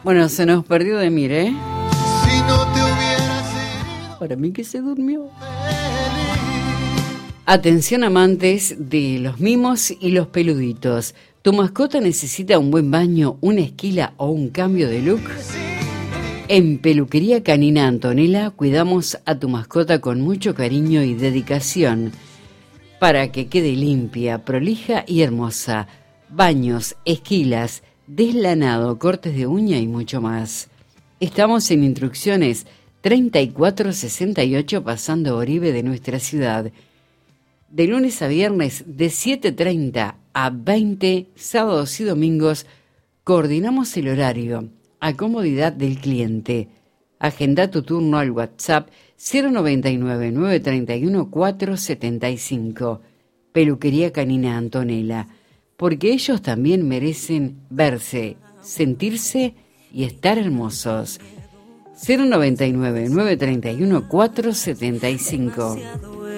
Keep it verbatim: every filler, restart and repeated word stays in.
Bueno, se nos perdió de mir, ¿eh? Si no te hubieras ido, Para mí que se durmió. Atención amantes de los mimos y los peluditos. ¿Tu mascota necesita un buen baño, una esquila o un cambio de look? En Peluquería Canina Antonella cuidamos a tu mascota con mucho cariño y dedicación para que quede limpia, prolija y hermosa. Baños, esquilas, deslanado, cortes de uña y mucho más. Estamos en Instrucciones treinta y cuatro sesenta y ocho pasando Oribe de nuestra ciudad. De lunes a viernes de siete treinta a veinte, sábados y domingos, coordinamos el horario a comodidad del cliente. Agenda tu turno al WhatsApp cero noventa y nueve, nueve treinta y uno, cuatro setenta y cinco. Peluquería Canina Antonella, porque ellos también merecen verse, sentirse y estar hermosos. cero noventa y nueve, nueve treinta y uno, cuatro setenta y cinco.